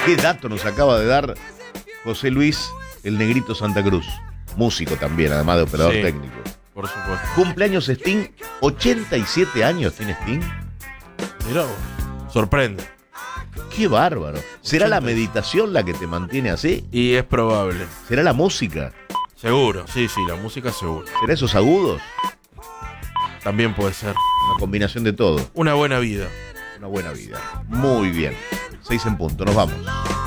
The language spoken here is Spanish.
Qué dato nos acaba de dar José Luis, el Negrito Santa Cruz. Músico también, además de operador técnico. Por supuesto. Cumpleaños Sting, 87 años tiene Sting. Mirá vos. Sorprende. Qué bárbaro. ¿Será la meditación la que te mantiene así? Y es probable. ¿Será la música? Seguro, sí, la música seguro. ¿Será esos agudos? También puede ser. Una combinación de todo. Una buena vida. Una buena vida. Muy bien. 6 en punto, nos vamos.